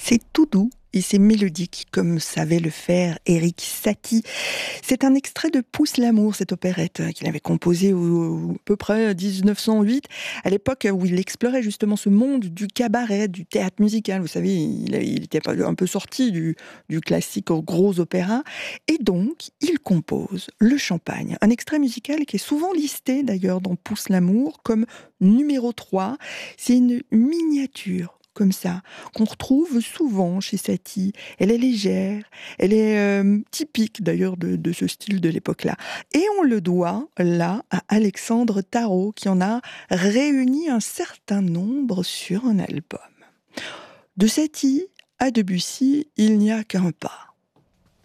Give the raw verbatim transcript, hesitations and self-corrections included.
C'est tout doux et c'est mélodique, comme savait le faire Erik Satie. C'est un extrait de Pousse l'amour, cette opérette hein, qu'il avait composée au, au, à peu près dix-neuf cent huit, à l'époque où il explorait justement ce monde du cabaret, du théâtre musical. Vous savez, il, il était un peu sorti du, du classique au gros opéra. Et donc, il compose Le Champagne, un extrait musical qui est souvent listé d'ailleurs dans Pousse l'amour comme numéro trois. C'est une miniature comme ça, qu'on retrouve souvent chez Satie. Elle est légère, elle est euh, typique d'ailleurs de, de ce style de l'époque-là. Et on le doit, là, à Alexandre Tarot, qui en a réuni un certain nombre sur un album. De Satie à Debussy, il n'y a qu'un pas.